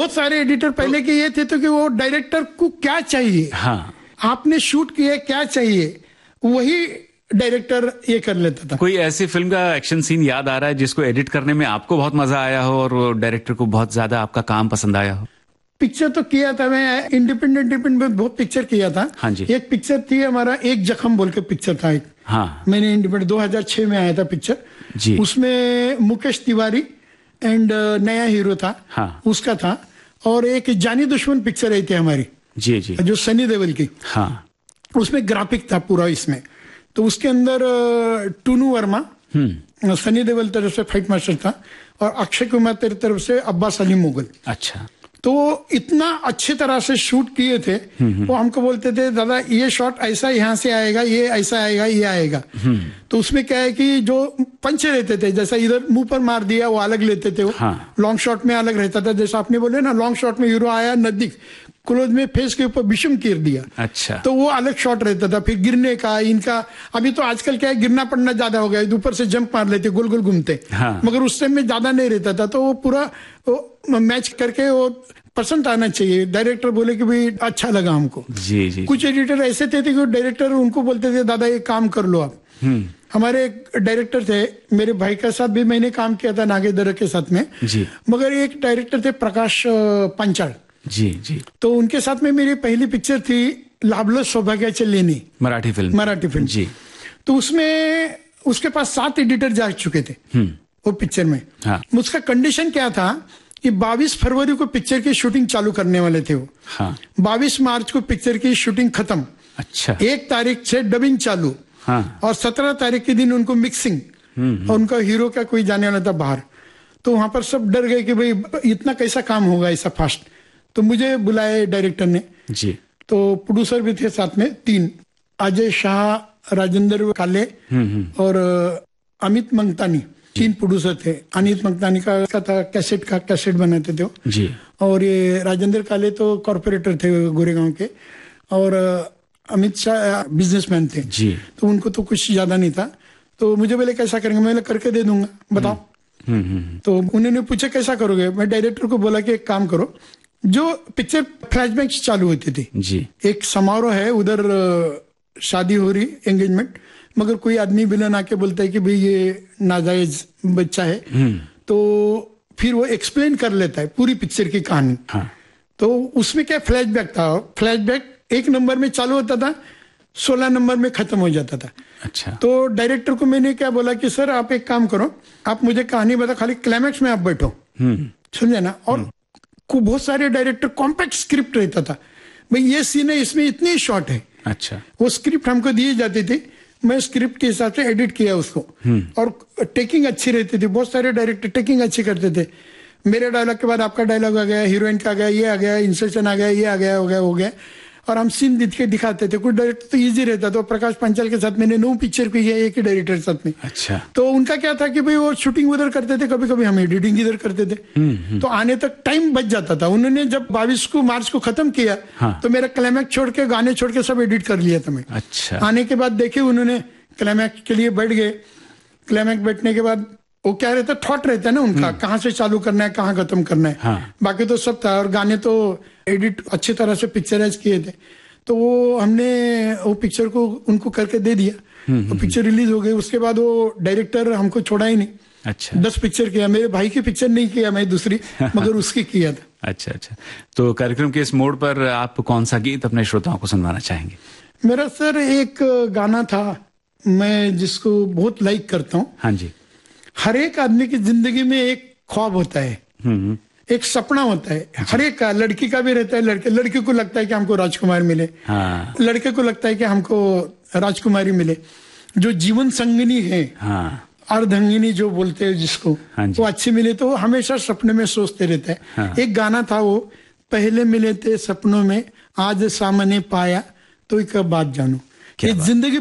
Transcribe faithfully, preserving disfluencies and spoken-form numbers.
बहुत सारे एडिटर पहले के ये थे तो कि वो डायरेक्टर को क्या चाहिए, हाँ, आपने शूट किया क्या चाहिए, वही डायरेक्टर ये कर लेता था। कोई ऐसी फिल्म का एक्शन सीन याद आ रहा है जिसको एडिट करने में आपको बहुत मजा आया हो और डायरेक्टर को बहुत ज्यादा आपका काम पसंद आया हो? पिक्चर तो किया था मैं, इंडिपेंडेंट इंडिपेंडेंट में बहुत पिक्चर किया था। हाँ जी। एक पिक्चर थी हमारा, एक जख्म बोल के पिक्चर था एक, हाँ, मैंने इंडिपेंडेंट दो हज़ार छह में आया था पिक्चर जी। उसमें मुकेश तिवारी एंड नया हीरो था, हाँ, उसका था। और एक जानी दुश्मन पिक्चर आई थी हमारी, जी जी, जो सनी देओल की, हाँ, उसमें ग्राफिक था पूरा इसमें। तो उसके अंदर टूनू वर्मा सनी देओल तरफ से फाइट मास्टर था और अक्षय कुमार तेरी तरफ से अब्बास अली मुगल। अच्छा। तो इतना अच्छी तरह से शूट किए थे, वो हमको बोलते थे दादा ये शॉट ऐसा यहाँ से आएगा, ये ऐसा आएगा, ये आएगा। तो उसमें क्या है कि जो पंच रहते थे, जैसा इधर मुंह पर मार दिया वो अलग लेते थे, वो हाँ। लॉन्ग शॉट में अलग रहता था। जैसा आपने बोले ना, लॉन्ग शॉट में हीरो आया नजदीक, क्लोज में फेस के ऊपर विषम गिर दिया, अच्छा, तो वो अलग शॉट रहता था। फिर गिरने का इनका, अभी तो आजकल क्या है गिरना पड़ना ज्यादा हो गया, ऊपर से जंप मार लेते, गोल गोल घूमते, हाँ। मगर उस टाइम में ज्यादा नहीं रहता था। तो वो पूरा वो मैच करके वो पसंद आना चाहिए। डायरेक्टर बोले कि भाई अच्छा लगा हमको। जी जी। कुछ एडिटर ऐसे थे, थे कि डायरेक्टर उनको बोलते थे दादा ये काम कर लो आप। हमारे एक डायरेक्टर थे, मेरे भाई के साथ भी मैंने काम किया था नागेंद्र के साथ में जी। मगर एक डायरेक्टर थे प्रकाश पंचाल जी जी। तो उनके साथ में मेरी पहली पिक्चर थी लाभलं सौभाग्याची लेणी, मराठी फिल्म, मराठी फिल्म जी। तो उसमें उसके पास सात एडिटर जा चुके थे वो पिक्चर में। हाँ। उसका कंडीशन क्या था कि बाईस फरवरी को पिक्चर की शूटिंग चालू करने वाले थे वो। हाँ। बाईस मार्च को पिक्चर की शूटिंग खत्म, अच्छा, एक तारीख से डबिंग चालू, हाँ। और सत्रह तारीख के दिन उनको मिक्सिंग, और उनका हीरो का कोई जाने वाला था बाहर। तो वहां पर सब डर गए कि भाई इतना कैसा काम होगा ऐसा फास्ट। तो मुझे बुलाए डायरेक्टर ने जी। तो प्रोड्यूसर भी थे साथ में तीन, अजय शाह, राजेंद्र काले और अमित मंगतानी, तीन प्रोड्यूसर थे। अमित मंगतानी का, का था कैसेट का, कैसेट बनाते थे जी। और ये राजेंद्र काले तो कॉर्पोरेटर थे गोरेगांव के, और अमित शाह बिजनेसमैन थे जी। तो उनको तो कुछ ज्यादा नहीं था। तो मुझे बोले कैसा करेंगे, मैं करके दे दूंगा, बताओ। तो उन्होंने पूछा कैसा करोगे, मैं डायरेक्टर को बोला कि एक काम करो, जो पिक्चर फ्लैशबैक चालू होती थी जी। एक समारोह है उधर, शादी हो रही, एंगेजमेंट, मगर कोई आदमी विलन आके बोलता है कि भाई ये नाजायज बच्चा है, तो फिर वो एक्सप्लेन कर लेता है पूरी पिक्चर की कहानी। हाँ। तो उसमें क्या फ्लैशबैक था, फ्लैशबैक एक नंबर में चालू होता था, सोलह नंबर में खत्म हो जाता था। अच्छा। तो डायरेक्टर को मैंने क्या बोला कि सर आप एक काम करो, आप मुझे कहानी बता, खाली क्लाइमैक्स में आप बैठो, समझे ना। और को बहुत सारे डायरेक्टर कॉम्पैक्ट स्क्रिप्ट रहता था, भाई ये सीन है इसमें इतनी शॉर्ट है। अच्छा। वो स्क्रिप्ट हमको दी जाती थी, मैं स्क्रिप्ट के हिसाब से एडिट किया उसको, और टेकिंग अच्छी रहती थी। बहुत सारे डायरेक्टर टेकिंग अच्छी करते थे, मेरे डायलॉग के बाद आपका डायलॉग आ गया, हीरोइन का आ गया, ये आ गया, इंसर्शन आ गया, ये आ गया, हो गया हो गया और हम सीन दिख के दिखाते थे। कुछ डायरेक्टर तो इजी रहता था। प्रकाश पंचाल के साथ मैंने नौ पिक्चर की है एक ही डायरेक्टर के साथ में। अच्छा। तो उनका क्या था कि भाई वो शूटिंग उधर करते थे, कभी कभी हम एडिटिंग इधर करते थे, तो आने तक टाइम बच जाता था। उन्होंने जब बाईस को मार्च को खत्म किया, हाँ। तो मेरा क्लाइमैक्स छोड़ के, गाने छोड़ के सब एडिट कर लिया था मैं। अच्छा। आने के बाद देखे उन्होंने, क्लाइमैक्स के लिए बैठ गए। क्लाइमैक्स बैठने के बाद वो क्या रहता है, थॉट रहता है ना उनका, कहाँ से चालू करना है, कहाँ खत्म करना है। हाँ। बाकी तो सब था, और गाने तो एडिट अच्छी तरह से पिक्चराइज किए थे। तो वो हमने वो पिक्चर को उनको करके दे दिया, वो पिक्चर रिलीज हो गई। उसके बाद वो डायरेक्टर हमको छोड़ा ही नहीं। अच्छा। दस पिक्चर किया, मेरे भाई की पिक्चर नहीं किया मैं दूसरी, मगर उसकी किया था। अच्छा अच्छा। तो कार्यक्रम के इस मोड़ पर आप कौन सा गीत अपने श्रोताओं को सुनवाना चाहेंगे? मेरा सर एक गाना था, मैं जिसको बहुत लाइक करता हूँ। हाँ जी। हर एक आदमी की जिंदगी में एक ख्वाब होता है, एक सपना होता है, हर एक का, लड़की का भी रहता है, लड़के लड़की को लगता है कि हमको राजकुमार मिले, हाँ। लड़के को लगता है कि हमको राजकुमारी मिले, जो जीवन संगिनी है, हाँ। अर्धंगिनी जो बोलते हैं जिसको, हाँ, वो अच्छी मिले तो हमेशा सपने में सोचते रहता है। हाँ। एक गाना था वो, पहले मिले थे सपनों में, आज सामने पाया तो एक बात जानू, ये जिंदगी